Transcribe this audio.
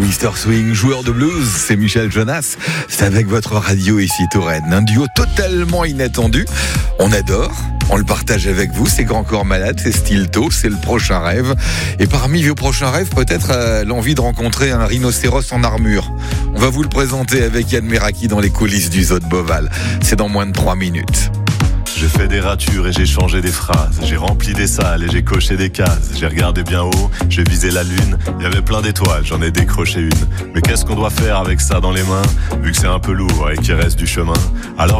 Mr Swing, joueur de blues, c'est Michel Jonas. C'est avec votre radio ici Touraine. Un duo totalement inattendu. On adore, on le partage avec vous. C'est Grand Corps Malade, c'est Stilto, c'est le prochain rêve. Et parmi vos prochains rêves, peut-être l'envie de rencontrer un rhinocéros en armure. On va vous le présenter avec Yann Meraki dans les coulisses du Zoo de Beauval. C'est dans moins de 3 minutes. J'ai fait des ratures et j'ai changé des phrases. J'ai rempli des salles et j'ai coché des cases. J'ai regardé bien haut, j'ai visé la lune. Il y avait plein d'étoiles, j'en ai décroché une. Mais qu'est-ce qu'on doit faire avec ça dans les mains, vu que c'est un peu lourd et qu'il reste du chemin? Alors